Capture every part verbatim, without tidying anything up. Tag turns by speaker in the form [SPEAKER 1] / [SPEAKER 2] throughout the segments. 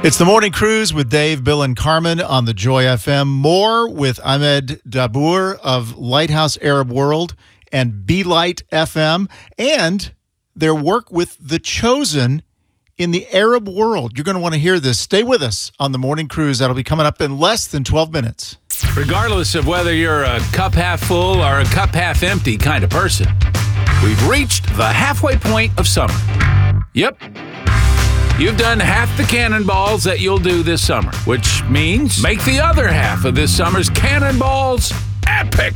[SPEAKER 1] It's the Morning Cruise with Dave, Bill, and Carmen on the Joy F M. More with Ahmed Dabour of Lighthouse Arab World and Be Light F M, and their work with The Chosen in the Arab world. You're going to want to hear this. Stay with us on the Morning Cruise. That'll be coming up in less than twelve minutes.
[SPEAKER 2] Regardless of whether you're a cup half full or a cup half empty kind of person, we've reached the halfway point of summer. Yep. You've done half the cannonballs that you'll do this summer, which means make the other half of this summer's cannonballs epic.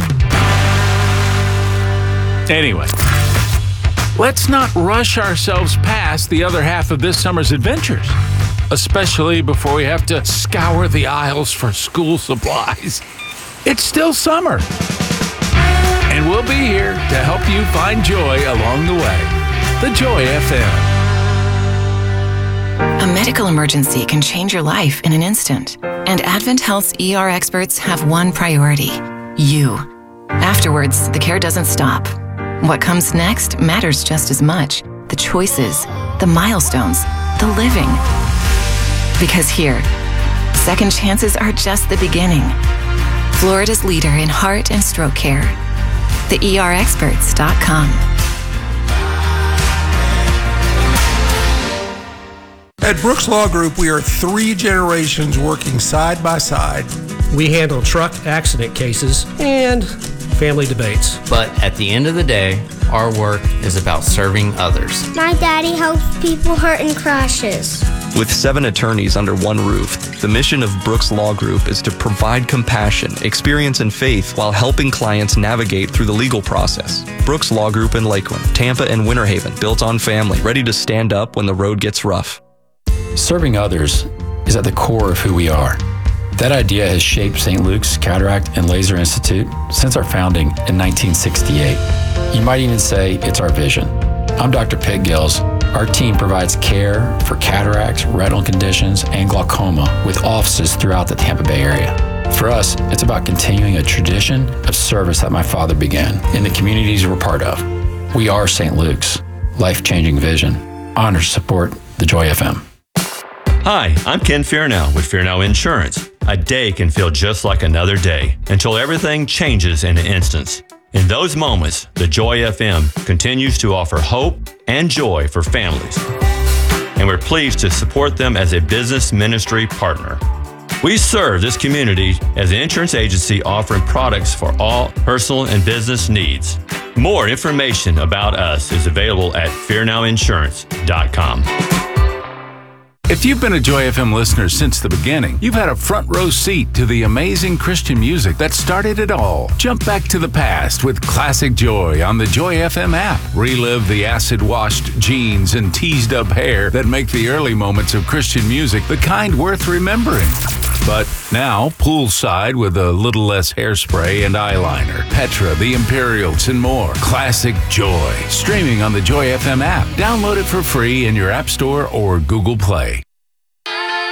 [SPEAKER 2] Anyway, let's not rush ourselves past the other half of this summer's adventures, especially before we have to scour the aisles for school supplies. It's still summer, and we'll be here to help you find joy along the way. The Joy F M.
[SPEAKER 3] A medical emergency can change your life in an instant, and Advent Health's E R experts have one priority: you. Afterwards, the care doesn't stop. What comes next matters just as much. The choices, the milestones, the living. Because here, second chances are just the beginning. Florida's leader in heart and stroke care. the E R experts dot com.
[SPEAKER 4] At Brooks Law Group, we are three generations working side by side.
[SPEAKER 5] We handle truck accident cases and family debates.
[SPEAKER 6] But at the end of the day, our work is about serving others.
[SPEAKER 7] My daddy helps people hurt in crashes.
[SPEAKER 8] With seven attorneys under one roof, the mission of Brooks Law Group is to provide compassion, experience, and faith while helping clients navigate through the legal process. Brooks Law Group in Lakeland, Tampa, and Winter Haven, built on family, ready to stand up when the road gets rough.
[SPEAKER 9] Serving others is at the core of who we are. That idea has shaped Saint Luke's Cataract and Laser Institute since our founding in nineteen sixty-eight. You might even say it's our vision. I'm Doctor Pitt Gills. Our team provides care for cataracts, retinal conditions, and glaucoma with offices throughout the Tampa Bay area. For us, it's about continuing a tradition of service that my father began in the communities we're part of. We are Saint Luke's. Life-changing vision. Honored to support the Joy F M.
[SPEAKER 10] Hi, I'm Ken Fearnow with Fearnow Insurance. A day can feel just like another day until everything changes in an instant. In those moments, the Joy F M continues to offer hope and joy for families. And we're pleased to support them as a business ministry partner. We serve this community as an insurance agency offering products for all personal and business needs. More information about us is available at fear now insurance dot com.
[SPEAKER 2] If you've been a Joy F M listener since the beginning, you've had a front row seat to the amazing Christian music that started it all. Jump back to the past with Classic Joy on the Joy F M app. Relive the acid-washed jeans and teased-up hair that make the early moments of Christian music the kind worth remembering. But now, poolside with a little less hairspray and eyeliner. Petra, the Imperials, and more. Classic Joy. Streaming on the Joy F M app. Download it for free in your App Store or Google Play.